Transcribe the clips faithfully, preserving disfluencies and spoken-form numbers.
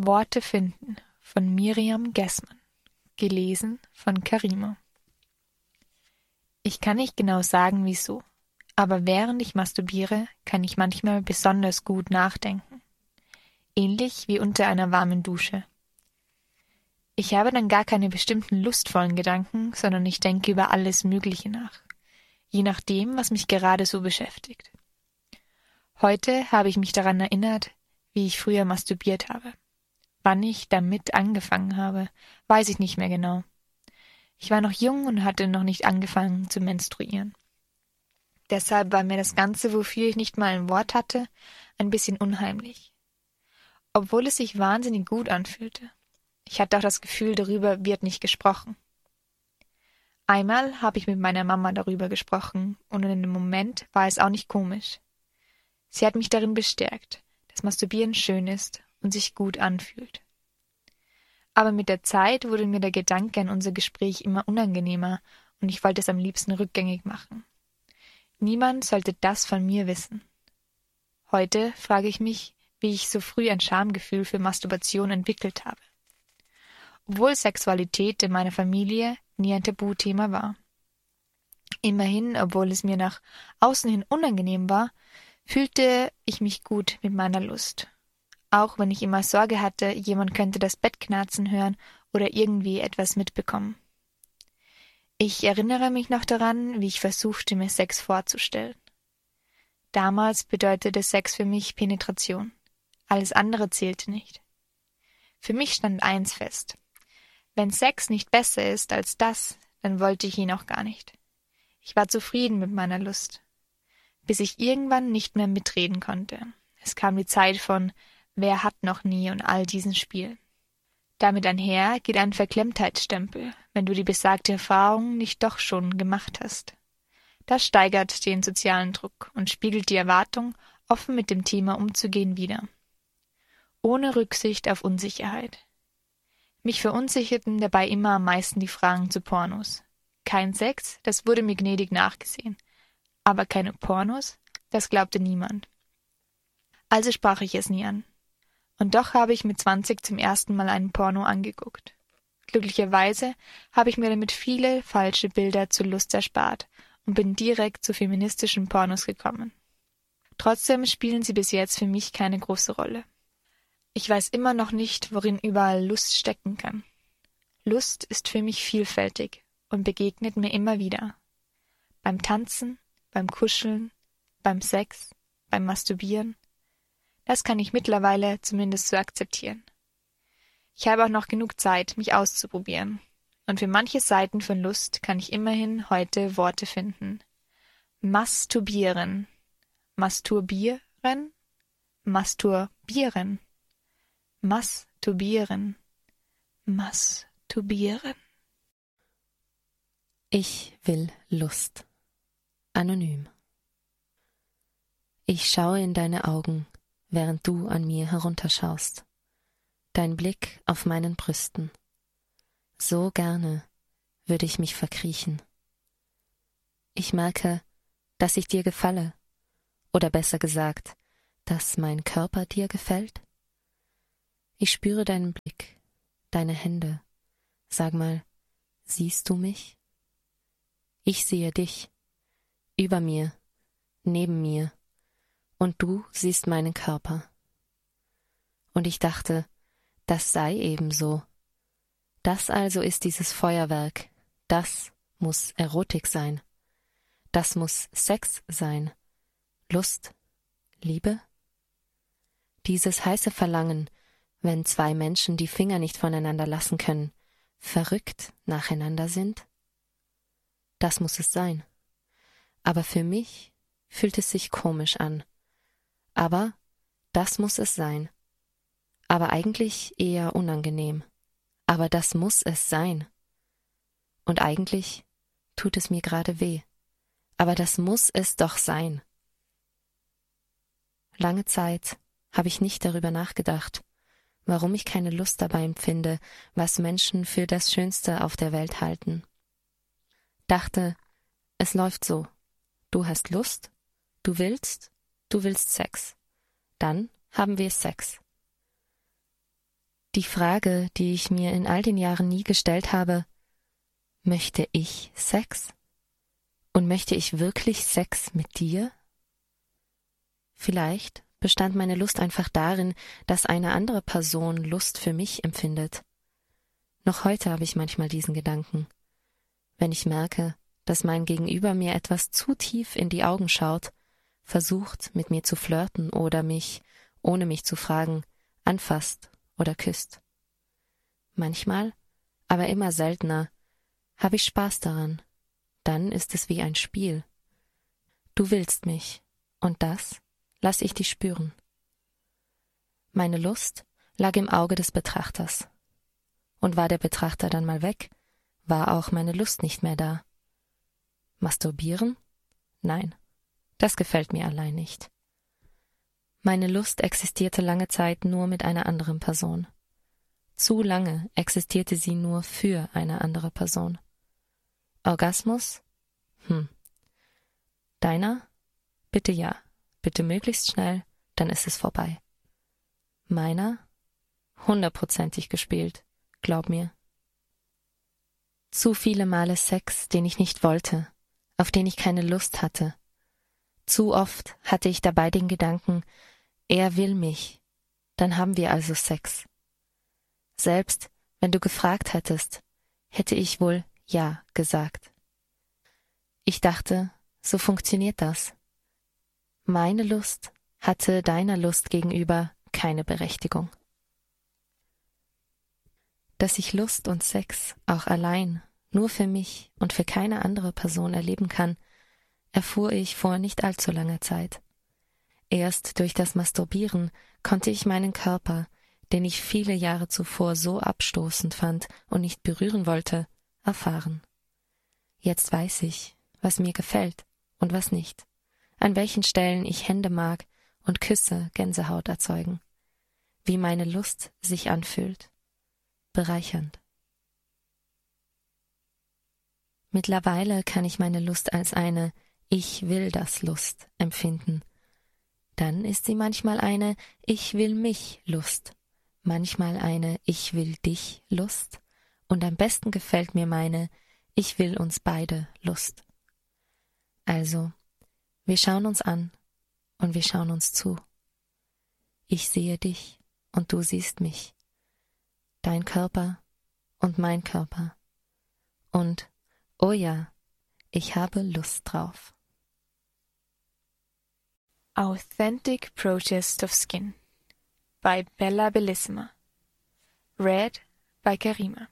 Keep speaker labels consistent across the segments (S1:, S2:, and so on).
S1: Worte finden von Miriam Gessmann. Gelesen von Karima. Ich kann nicht genau sagen, wieso, aber während ich masturbiere, kann ich manchmal besonders gut nachdenken. Ähnlich wie unter einer warmen Dusche. Ich habe dann gar keine bestimmten lustvollen Gedanken, sondern ich denke über alles Mögliche nach, je nachdem, was mich gerade so beschäftigt. Heute habe ich mich daran erinnert, wie ich früher masturbiert habe. Wann ich damit angefangen habe, weiß ich nicht mehr genau. Ich war noch jung und hatte noch nicht angefangen zu menstruieren. Deshalb war mir das Ganze, wofür ich nicht mal ein Wort hatte, ein bisschen unheimlich. Obwohl es sich wahnsinnig gut anfühlte. Ich hatte auch das Gefühl, darüber wird nicht gesprochen. Einmal habe ich mit meiner Mama darüber gesprochen und in dem Moment war es auch nicht komisch. Sie hat mich darin bestärkt, dass Masturbieren schön ist und sich gut anfühlt. Aber mit der Zeit wurde mir der Gedanke an unser Gespräch immer unangenehmer und ich wollte es am liebsten rückgängig machen. Niemand sollte das von mir wissen. Heute frage ich mich, wie ich so früh ein Schamgefühl für Masturbation entwickelt habe. Obwohl Sexualität in meiner Familie nie ein Tabuthema war. Immerhin, obwohl es mir nach außen hin unangenehm war, fühlte ich mich gut mit meiner Lust. Auch wenn ich immer Sorge hatte, jemand könnte das Bett knarzen hören oder irgendwie etwas mitbekommen. Ich erinnere mich noch daran, wie ich versuchte, mir Sex vorzustellen. Damals bedeutete Sex für mich Penetration. Alles andere zählte nicht. Für mich stand eins fest. Wenn Sex nicht besser ist als das, dann wollte ich ihn auch gar nicht. Ich war zufrieden mit meiner Lust. Bis ich irgendwann nicht mehr mitreden konnte. Es kam die Zeit von Wer hat noch nie und all diesen Spielen. Damit einher geht ein Verklemmtheitsstempel, wenn du die besagte Erfahrung nicht doch schon gemacht hast. Das steigert den sozialen Druck und spiegelt die Erwartung, offen mit dem Thema umzugehen, wider. Ohne Rücksicht auf Unsicherheit. Mich verunsicherten dabei immer am meisten die Fragen zu Pornos. Kein Sex, das wurde mir gnädig nachgesehen. Aber keine Pornos, das glaubte niemand. Also sprach ich es nie an. Und doch habe ich mit zwanzig zum ersten Mal einen Porno angeguckt. Glücklicherweise habe ich mir damit viele falsche Bilder zur Lust erspart und bin direkt zu feministischen Pornos gekommen. Trotzdem spielen sie bis jetzt für mich keine große Rolle. Ich weiß immer noch nicht, worin überall Lust stecken kann. Lust ist für mich vielfältig und begegnet mir immer wieder. Beim Tanzen, beim Kuscheln, beim Sex, beim Masturbieren. Das kann ich mittlerweile zumindest so akzeptieren. Ich habe auch noch genug Zeit, mich auszuprobieren. Und für manche Seiten von Lust kann ich immerhin heute Worte finden. Masturbieren. Masturbieren. Masturbieren. Masturbieren. Masturbieren.
S2: Ich will Lust. Anonym. Ich schaue in deine Augen, während du an mir herunterschaust. Dein Blick auf meinen Brüsten. So gerne würde ich mich verkriechen. Ich merke, dass ich dir gefalle, oder besser gesagt, dass mein Körper dir gefällt. Ich spüre deinen Blick, deine Hände. Sag mal, siehst du mich? Ich sehe dich, über mir, neben mir, und du siehst meinen Körper. Und ich dachte, das sei eben so. Das also ist dieses Feuerwerk, das muss Erotik sein. Das muss Sex sein, Lust, Liebe. Dieses heiße Verlangen, wenn zwei Menschen die Finger nicht voneinander lassen können, verrückt nacheinander sind. Das muss es sein. Aber für mich fühlt es sich komisch an. Aber das muss es sein. Aber eigentlich eher unangenehm. Aber das muss es sein. Und eigentlich tut es mir gerade weh. Aber das muss es doch sein. Lange Zeit habe ich nicht darüber nachgedacht, warum ich keine Lust dabei empfinde, was Menschen für das Schönste auf der Welt halten. Dachte, es läuft so. Du hast Lust, du willst, du willst Sex. Dann haben wir Sex. Die Frage, die ich mir in all den Jahren nie gestellt habe: Möchte ich Sex? Und möchte ich wirklich Sex mit dir? Vielleicht bestand meine Lust einfach darin, dass eine andere Person Lust für mich empfindet. Noch heute habe ich manchmal diesen Gedanken. Wenn ich merke, dass mein Gegenüber mir etwas zu tief in die Augen schaut, versucht, mit mir zu flirten oder mich, ohne mich zu fragen, anfasst oder küsst. Manchmal, aber immer seltener, habe ich Spaß daran. Dann ist es wie ein Spiel. Du willst mich, und das lass ich dich spüren. Meine Lust lag im Auge des Betrachters. Und war der Betrachter dann mal weg, war auch meine Lust nicht mehr da. Masturbieren? Nein, das gefällt mir allein nicht. Meine Lust existierte lange Zeit nur mit einer anderen Person. Zu lange existierte sie nur für eine andere Person. Orgasmus? Hm. Deiner? Bitte ja, bitte möglichst schnell, dann ist es vorbei. Meiner? Hundertprozentig gespielt, glaub mir. Zu viele Male Sex, den ich nicht wollte, auf den ich keine Lust hatte. Zu oft hatte ich dabei den Gedanken, er will mich, dann haben wir also Sex. Selbst wenn du gefragt hättest, hätte ich wohl ja gesagt. Ich dachte, so funktioniert das. Meine Lust hatte deiner Lust gegenüber keine Berechtigung. Dass ich Lust und Sex auch allein, nur für mich und für keine andere Person erleben kann, erfuhr ich vor nicht allzu langer Zeit. Erst durch das Masturbieren konnte ich meinen Körper, den ich viele Jahre zuvor so abstoßend fand und nicht berühren wollte, erfahren. Jetzt weiß ich, was mir gefällt und was nicht, an welchen Stellen ich Hände mag und Küsse Gänsehaut erzeugen, wie meine Lust sich anfühlt. Bereichernd. Mittlerweile kann ich meine Lust als eine Ich will das Lust empfinden. Dann ist sie manchmal eine Ich will mich Lust, manchmal eine Ich will dich Lust und am besten gefällt mir meine Ich will uns beide Lust. Also, wir schauen uns an und wir schauen uns zu. Ich sehe dich und du siehst mich. Dein Körper und mein Körper. Und, oh ja, ich habe Lust drauf.
S1: Authentic Protest of Skin by Bella Bellissima. Read by Karima.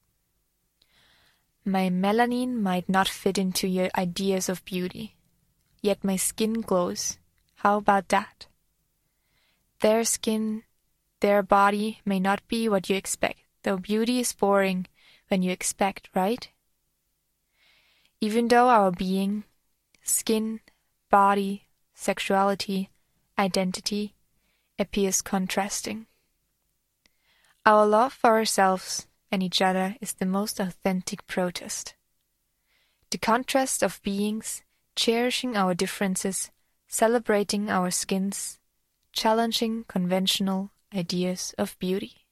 S1: My melanin might not fit into your ideas of beauty, yet my skin glows. How about that? Their skin, their body may not be what you expect, though beauty is boring when you expect, right? Even though our being, skin, body, sexuality, identity, appears contrasting. Our love for ourselves and each other is the most authentic protest. The contrast of beings, cherishing our differences, celebrating our skins, challenging conventional ideas of beauty.